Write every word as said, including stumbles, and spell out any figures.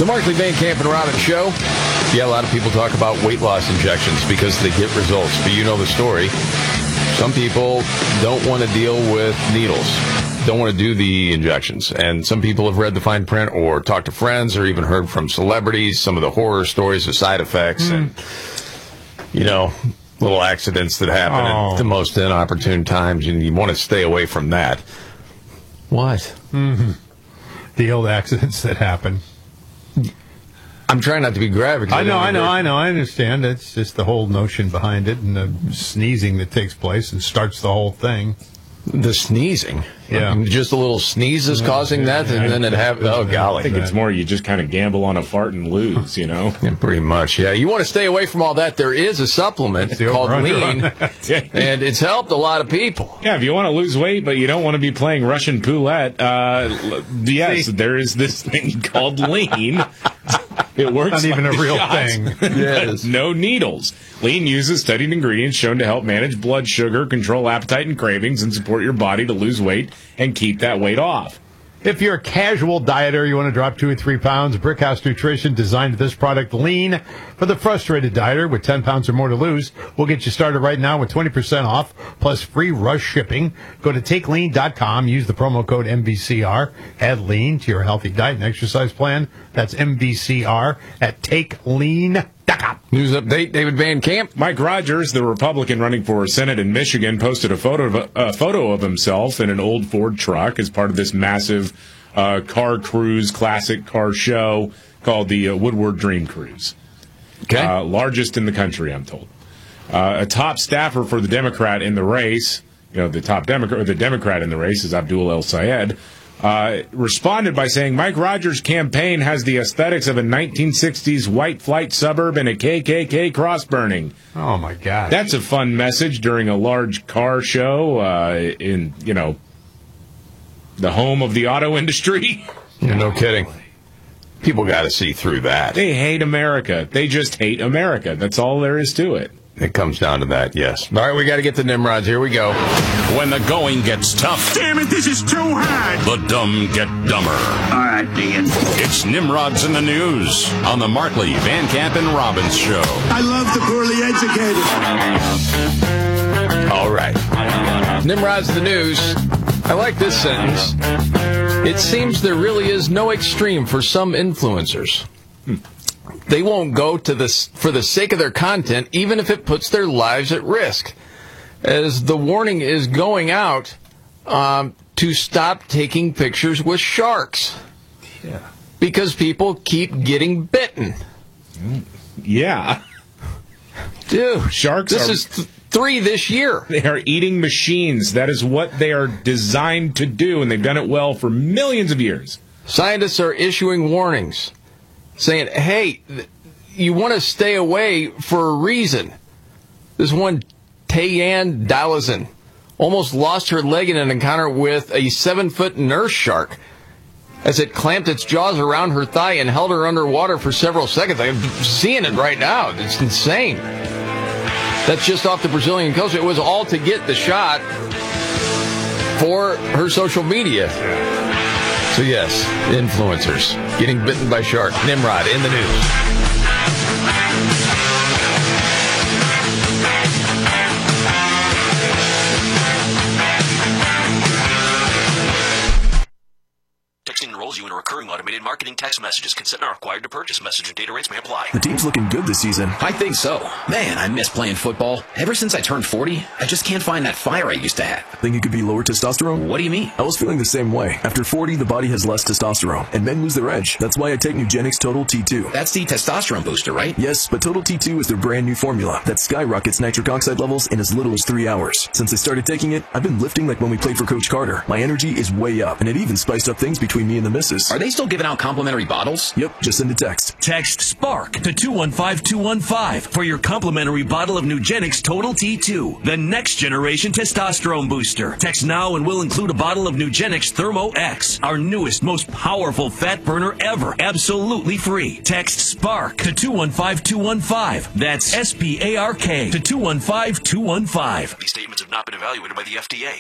The Markley, Van Camp, and Robbins Show. Yeah, a lot of people talk about weight loss injections because they get results, but you know the story. Some people don't want to deal with needles, don't want to do the injections, and some people have read the fine print or talked to friends or even heard from celebrities some of the horror stories of side effects mm. and, you know, little accidents that happen oh. at the most inopportune times, and you want to stay away from that. What? Mm-hmm. The old accidents that happen. I'm trying not to be graphic. I know, I know, I know. I understand. It's just the whole notion behind it and the sneezing that takes place and starts the whole thing. The sneezing? Yeah. Just a little sneeze is causing that, and yeah, then it happens. Oh, golly. I think it's more you just kind of gamble on a fart and lose, you know? Yeah, pretty much, yeah. You want to stay away from all that. There is a supplement called Lean, and it's helped a lot of people. Yeah, if you want to lose weight, but you don't want to be playing Russian roulette, uh, yes, See? there is this thing called Lean. It works. Not even like a real shots. thing. Yes. No needles. Lean uses studied ingredients shown to help manage blood sugar, control appetite and cravings, and support your body to lose weight and keep that weight off. If you're a casual dieter, you want to drop two or three pounds, Brickhouse Nutrition designed this product, Lean, for the frustrated dieter with ten pounds or more to lose. We'll get you started right now with twenty percent off, plus free rush shipping. Go to take lean dot com, use the promo code M V C R, add Lean to your healthy diet and exercise plan. That's M V C R at take lean dot com. News update, David Van Camp. Mike Rogers, the Republican running for Senate in Michigan, posted a photo of, a, a photo of himself in an old Ford truck as part of this massive uh, car cruise, classic car show called the uh, Woodward Dream Cruise. Okay. Uh, largest in the country, I'm told. Uh, a top staffer for the Democrat in the race, you know, the top Democrat, or the Democrat in the race is Abdul El Sayed, Uh, responded by saying Mike Rogers' campaign has the aesthetics of a nineteen sixties white flight suburb and a K K K cross burning. Oh, my God. That's a fun message during a large car show uh, in, you know, the home of the auto industry. Yeah, no kidding. People got to see through that. They hate America. They just hate America. That's all there is to it. It comes down to that, yes. All right, we got to get the Nimrods. Here we go. When the going gets tough. Damn it, this is too hard. The dumb get dumber. All right, Dean. It's Nimrods in the News on the Markley, Van Camp, and Robbins Show. I love the poorly educated. All right. Nimrods in the News. I like this sentence. It seems there really is no extreme for some influencers. Hmm. They won't go to this for the sake of their content, even if it puts their lives at risk. As the warning is going out um, to stop taking pictures with sharks. Yeah. Because people keep getting bitten. Yeah. Dude, sharks this are, is th- three this year. They are eating machines. That is what they are designed to do, and they've done it well for millions of years. Scientists are issuing warnings, saying, hey, you want to stay away for a reason. This one, Tayan Dalazan, almost lost her leg in an encounter with a seven-foot nurse shark as it clamped its jaws around her thigh and held her underwater for several seconds. I'm seeing it right now. It's insane. That's just off the Brazilian coast. It was all to get the shot for her social media. So, yes, influencers getting bitten by shark. Nimrod in the news. Texting enrolls you in a recurring automated marketing text messages. Consent not required to purchase. Message and data rates may apply. The team's looking good this season. I think so. Man, I miss playing football. Ever since I turned forty, I just can't find that fire I used to have. Think it could be lower testosterone? What do you mean? I was feeling the same way. After forty, the body has less testosterone, and men lose their edge. That's why I take Nugenix Total T two. That's the testosterone booster, right? Yes, but Total T two is their brand new formula that skyrockets nitric oxide levels in as little as three hours. Since I started taking it, I've been lifting like when we played for Coach Carter. My energy is way up, and it even spiced up things between me and the missus. Are they still giving out complimentary bottles? Yep, just send a text. Text SPARK to two one five two one five for your complimentary bottle of Nugenix Total T two, the next generation testosterone booster. Text now and we'll include a bottle of Nugenix Thermo X, our newest, most powerful fat burner ever, absolutely free. Text SPARK to two one five two one five. That's S P A R K to two one five two one five. These statements have not been evaluated by the F D A.